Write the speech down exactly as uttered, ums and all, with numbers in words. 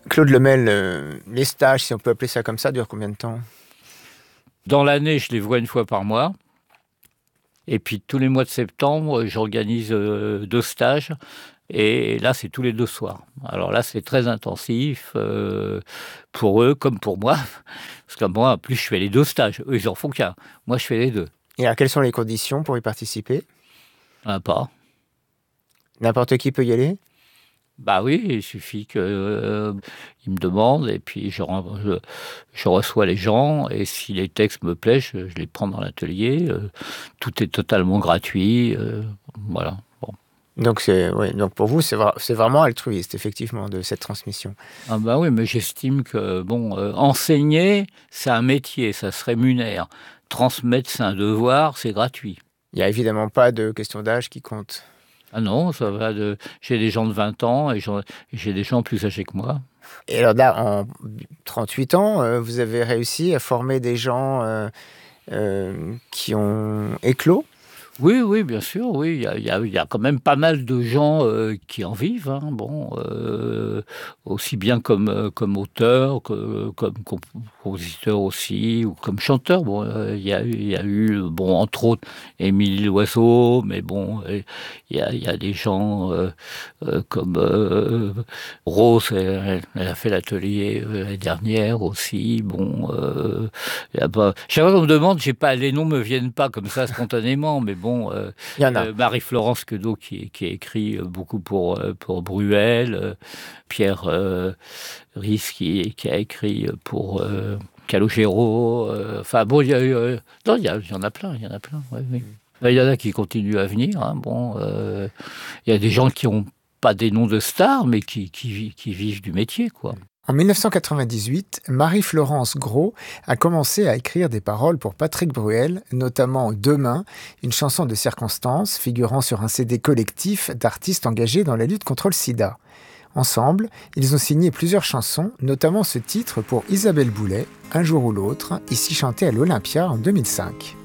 Claude Lemel, euh, les stages, si on peut appeler ça comme ça, durent combien de temps? Dans l'année, je les vois une fois par mois. Et puis tous les mois de septembre, j'organise euh, deux stages. Et là, c'est tous les deux soirs. Alors là, c'est très intensif euh, pour eux comme pour moi. Parce que moi, en plus, je fais les deux stages. Eux, ils en font qu'un. Moi, je fais les deux. Et alors, quelles sont les conditions pour y participer? Un pas. N'importe qui peut y aller? Bah oui, il suffit qu'ils euh, me demandent et puis je, je, je reçois les gens et si les textes me plaisent, je, je les prends dans l'atelier. Euh, tout est totalement gratuit. Euh, voilà. Bon. Donc, c'est, ouais, donc pour vous, c'est, vra- c'est vraiment altruiste, effectivement, de cette transmission. Ah bah oui, mais j'estime que bon, euh, enseigner, c'est un métier, ça se rémunère. Transmettre, c'est un devoir, c'est gratuit. Il n'y a évidemment pas de question d'âge qui compte. Ah non, ça va de. J'ai des gens de vingt ans et j'en- j'ai des gens plus âgés que moi. Et alors là, en trente-huit ans, euh, vous avez réussi à former des gens euh, euh, qui ont éclos? Oui, oui, bien sûr, oui. Il y a, il y a- il y a quand même pas mal de gens euh, qui en vivent. Hein, bon, euh, aussi bien comme, euh, comme auteur, que, comme comp- compositeur aussi, ou comme chanteur. Bon, euh, il y a eu, il y a eu, bon, entre autres, Émile Loiseau, mais bon, euh, il y a, il y a des gens euh, euh, comme euh, Rose, elle, elle a fait l'atelier euh, l'année dernière aussi. Bon, euh, il y a pas- chaque fois qu'on me demande, j'ai pas, les noms me viennent pas comme ça spontanément, mais bon, euh, Il y en a. euh, Marie-Florence Queneau qui, qui a écrit euh, beaucoup pour, euh, pour Bruel, euh, Pierre euh, Risse qui, qui a écrit pour euh, Calogero, euh, enfin bon, il y a eu, euh, non, il y, a- il y en a plein, il y en a plein, ouais, oui. Il y en a qui continuent à venir, hein, bon, euh, il y a des gens qui ont pas des noms de stars, mais qui, qui, vi- qui vivent du métier, quoi. En mille neuf cent quatre-vingt-dix-huit, Marie-Florence Gros a commencé à écrire des paroles pour Patrick Bruel, notamment Demain, une chanson de circonstance figurant sur un C D collectif d'artistes engagés dans la lutte contre le sida. Ensemble, ils ont signé plusieurs chansons, notamment ce titre pour Isabelle Boulay, Un jour ou l'autre, ici chanté à l'Olympia en deux mille cinq.